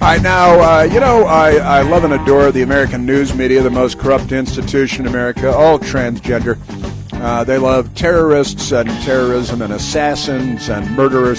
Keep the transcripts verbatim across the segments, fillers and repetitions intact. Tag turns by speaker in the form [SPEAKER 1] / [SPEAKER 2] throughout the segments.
[SPEAKER 1] All right, now, uh, you know, I, I love and adore the American news media, the most corrupt institution in America, all transgender. Uh, they love terrorists and terrorism and assassins and murderers.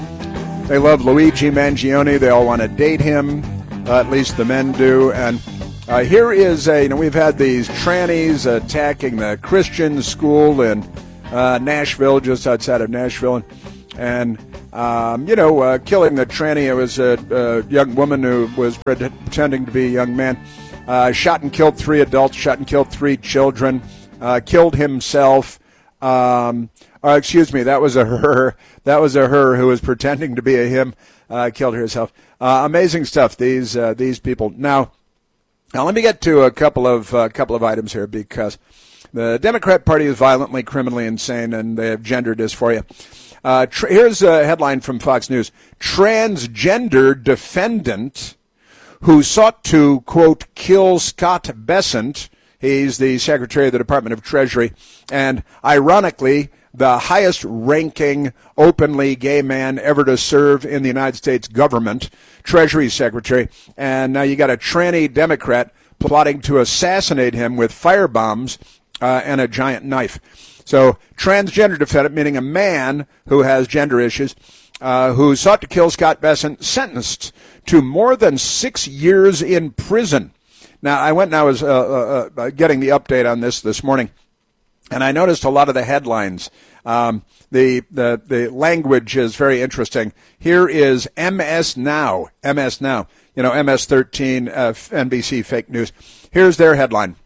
[SPEAKER 1] They love Luigi Mangione. They all want to date him, uh, at least the men do. And uh, here is a, you know, we've had these trannies attacking the Christian school in uh, Nashville, just outside of Nashville, and, and Um, you know, uh, killing the tranny. It was a, a young woman who was pretending to be a young man. Uh, shot and killed three adults, shot and killed three children, uh, killed himself. Um, uh, excuse me, that was a her. That was a her who was pretending to be a him, uh, killed herself. Uh, amazing stuff, these uh, these people. Now, now, let me get to a couple of uh, couple of items here, because the Democrat Party is violently, criminally insane, and they have gender dysphoria. Uh, tr- here's a headline from Fox News. Transgender defendant who sought to, quote, kill Scott Bessent. He's the Secretary of the Department of Treasury, and ironically, the highest-ranking openly gay man ever to serve in the United States government, Treasury Secretary. And now you got a tranny Democrat plotting to assassinate him with firebombs uh, and a giant knife. So, transgender defendant, meaning a man who has gender issues, uh, who sought to kill Scott Bessent, sentenced to more than six years in prison. Now, I went and I was uh, uh, uh, getting the update on this this morning, and I noticed a lot of the headlines. Um, the, the, the language is very interesting. Here is M S Now, M S Now, you know, M S thirteen, uh, N B C fake news. Here's their headline.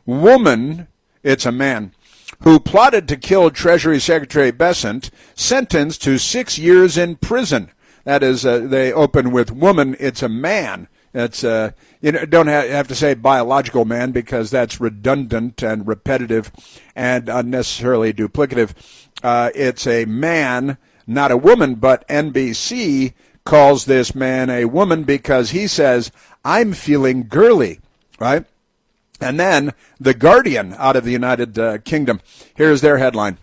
[SPEAKER 1] Woman, it's a man, who plotted to kill Treasury Secretary Bessent, sentenced to six years in prison. That is, uh, they open with woman, it's a man. It's, uh, you know, don't ha- have to say biological man, because that's redundant and repetitive and unnecessarily duplicative. Uh, it's a man, not a woman, but N B C calls this man a woman because he says, I'm feeling girly, right? And then The Guardian out of the United uh, Kingdom. Here's their headline.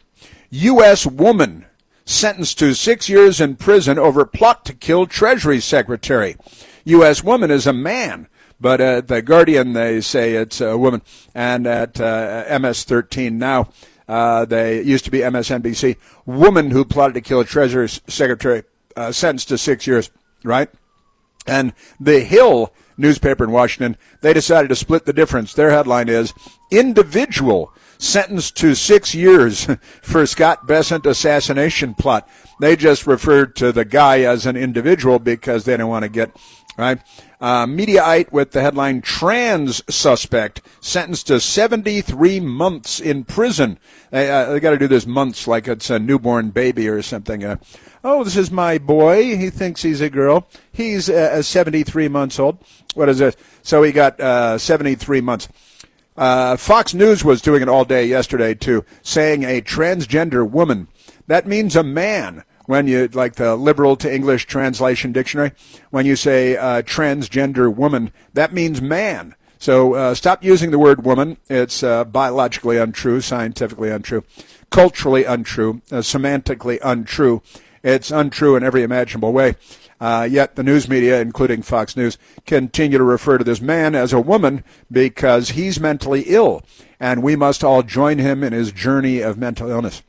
[SPEAKER 1] U S woman sentenced to six years in prison over plot to kill Treasury Secretary. U S woman is a man, but at The Guardian they say it's a woman. And at uh, M S thirteen now, uh, they used to be M S N B C, woman who plotted to kill Treasury Secretary, uh, sentenced to six years, right? And The Hill newspaper in Washington, they decided to split the difference. Their headline is, individual sentenced to six years for Scott Bessent assassination plot. They just referred to the guy as an individual because they don't want to get, right? Uh, Mediaite with the headline, trans suspect sentenced to seventy-three months in prison. They, uh, they got to do this months like it's a newborn baby or something. Uh, oh, this is my boy. He thinks he's a girl. He's uh, seventy-three months old. What is it? So he got uh, seventy-three months. Uh, Fox News was doing it all day yesterday, too, saying a transgender woman. That means a man. When you, like the liberal to English translation dictionary, when you say uh, transgender woman, that means man. So uh, stop using the word woman. It's uh, biologically untrue, scientifically untrue, culturally untrue, uh, semantically untrue. It's untrue in every imaginable way. Uh, yet the news media, including Fox News, continue to refer to this man as a woman because he's mentally ill, and we must all join him in his journey of mental illness.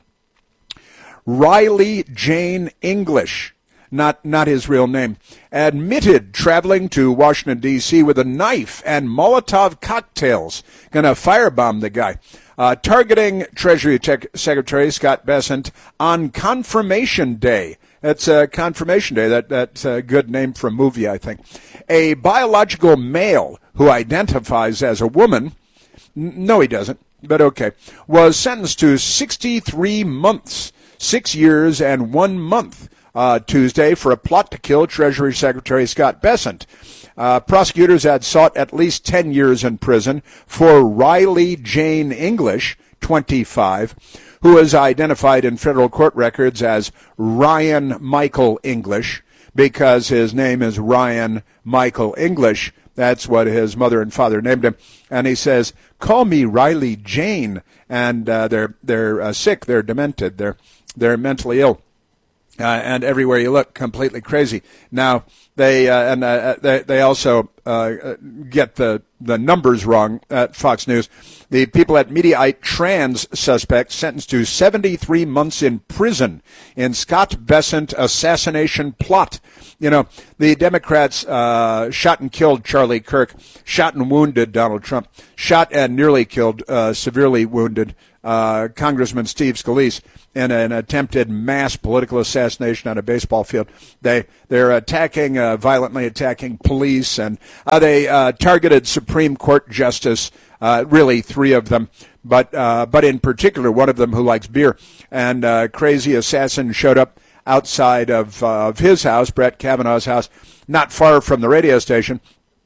[SPEAKER 1] Riley Jane English, not not his real name, admitted traveling to Washington, D C with a knife and Molotov cocktails, going to firebomb the guy, uh, targeting Treasury Tech Secretary Scott Bessent on Confirmation Day. That's uh, Confirmation Day. That, that's a good name for a movie, I think. A biological male who identifies as a woman, n- no he doesn't, but okay, was sentenced to sixty-three months, six years and one month uh, Tuesday for a plot to kill Treasury Secretary Scott Bessent. Uh, prosecutors had sought at least ten years in prison for Riley Jane English, twenty-five, who is identified in federal court records as Ryan Michael English because his name is Ryan Michael English. That's what his mother and father named him. And he says, call me Riley Jane. And uh, they're they're uh, sick, they're demented, they're they're mentally ill. uh, and everywhere you look, completely crazy. Now they uh, and uh, they they also uh, get the the numbers wrong at Fox News. The people at Mediaite trans suspect sentenced to seventy-three months in prison in Scott Bessent assassination plot. You know, the Democrats uh, shot and killed Charlie Kirk, shot and wounded Donald Trump, shot and nearly killed, uh, severely wounded uh, Congressman Steve Scalise in an attempted mass political assassination on a baseball field. They, they're attacking, uh, violently attacking police, and uh, they uh, targeted Supreme Court Justice, uh, really three of them, but uh, but in particular one of them who likes beer. And uh, crazy assassin showed up outside of, uh, of his house, Brett Kavanaugh's house, not far from the radio station,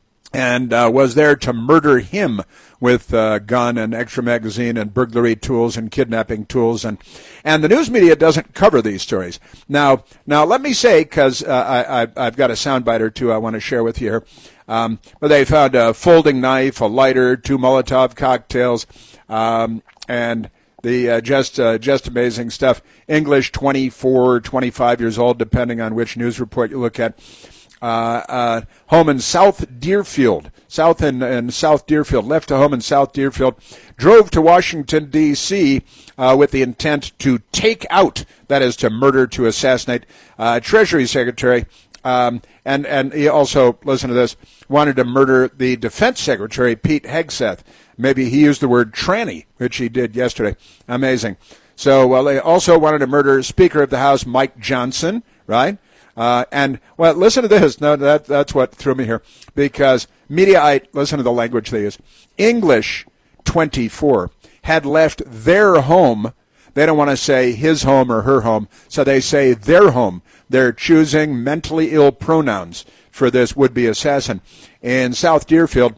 [SPEAKER 1] and uh, was there to murder him with uh, gun and extra magazine and burglary tools and kidnapping tools. And, and the news media doesn't cover these stories. Now, now let me say, because uh, I, I, I've got a soundbite or two I want to share with you here, um, but they found a folding knife, a lighter, two Molotov cocktails, um, and the uh, just uh, just amazing stuff. English, twenty-four, twenty-five years old, depending on which news report you look at. Uh, uh, home in South Deerfield, South in, in South Deerfield, left a home in South Deerfield, drove to Washington, D C uh, with the intent to take out, that is to murder, to assassinate, uh, Treasury Secretary, um, and, and he also, listen to this, wanted to murder the Defense Secretary, Pete Hegseth. Maybe he used the word tranny, which he did yesterday. Amazing. So, well, they also wanted to murder Speaker of the House, Mike Johnson, right? Uh, and, well, listen to this. No, that, that's what threw me here. Because Mediaite, listen to the language they use. English, twenty-four, had left their home. They don't want to say his home or her home, so they say their home. They're choosing mentally ill pronouns for this would-be assassin in South Deerfield,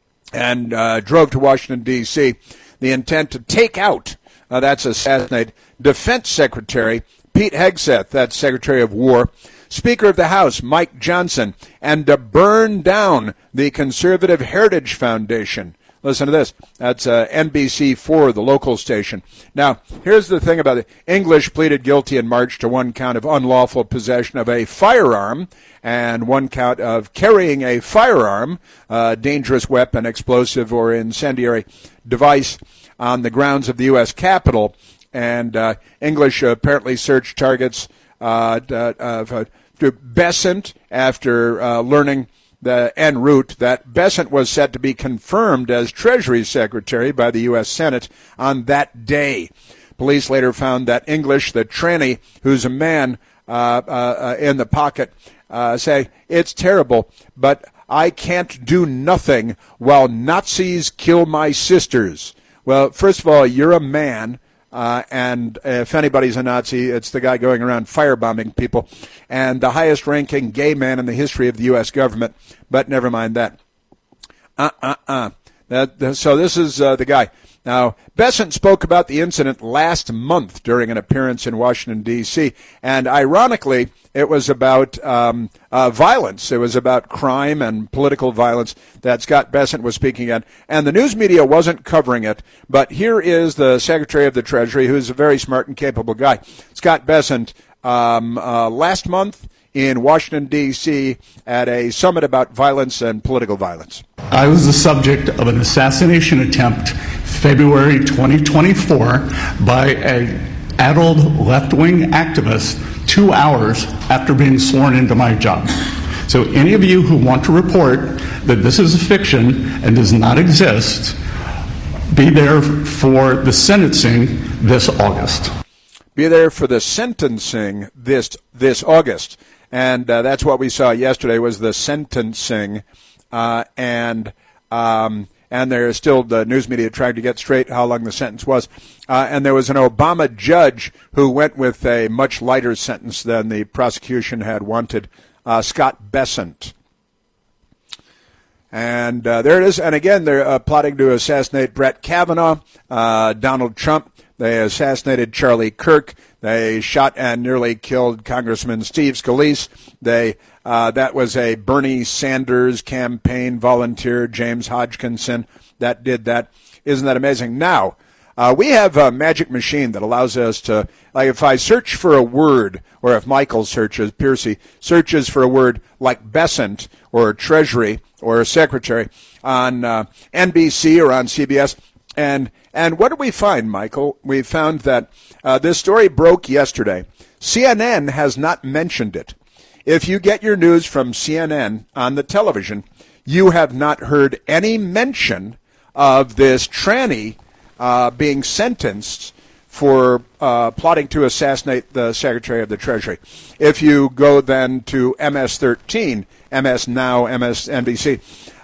[SPEAKER 1] and uh, drove to Washington, D C The intent to take out, uh, that's assassinate, Defense Secretary Pete Hegseth, that's Secretary of War, Speaker of the House Mike Johnson, and to burn down the Conservative Heritage Foundation. Listen to this. That's uh, N B C four, the local station. Now, here's the thing about it. English pleaded guilty in March to one count of unlawful possession of a firearm and one count of carrying a firearm, uh, dangerous weapon, explosive, or incendiary device on the grounds of the U S Capitol. And uh, English apparently searched targets uh, uh, to Bessent after uh, learning the en route that Bessent was set to be confirmed as Treasury Secretary by the U S Senate on that day. Police later found that English, the tranny, who's a man uh, uh, in the pocket, uh, say, it's terrible, but I can't do nothing while Nazis kill my sisters. Well, first of all, you're a man. Uh, and if anybody's a Nazi, it's the guy going around firebombing people, and the highest-ranking gay man in the history of the U S government. But never mind that. Uh-uh-uh. That, so this is uh, the guy. Now, Bessent spoke about the incident last month during an appearance in Washington, D C, and ironically, it was about um, uh, violence. It was about crime and political violence that Scott Bessent was speaking at, and the news media wasn't covering it, but here is the Secretary of the Treasury, who's a very smart and capable guy, Scott Bessent, um, uh, last month in Washington, D C at a summit about violence and political violence.
[SPEAKER 2] I was the subject of an assassination attempt February twenty twenty-four by an adult left-wing activist two hours after being sworn into my job. So any of you who want to report that this is a fiction and does not exist, be there for the sentencing this August.
[SPEAKER 1] Be there for the sentencing this this August. And uh, that's what we saw yesterday was the sentencing. Uh, and um, and there's still the news media trying to get straight how long the sentence was. Uh, and there was an Obama judge who went with a much lighter sentence than the prosecution had wanted, uh, Scott Bessent. And uh, there it is. And again, they're uh, plotting to assassinate Brett Kavanaugh, uh, Donald Trump. They assassinated Charlie Kirk. They shot and nearly killed Congressman Steve Scalise. They uh, that was a Bernie Sanders campaign volunteer, James Hodgkinson, that did that. Isn't that amazing? Now, Uh, we have a magic machine that allows us to, like if I search for a word, or if Michael searches, Piercy searches for a word like Besant or Treasury or Secretary on uh, N B C or on C B S, and and what did we find, Michael? We found that uh, this story broke yesterday. C N N has not mentioned it. If you get your news from C N N on the television, you have not heard any mention of this tranny uh, being sentenced for uh, plotting to assassinate the Secretary of the Treasury. If you go then to M S thirteen, M S Now, M S N B C,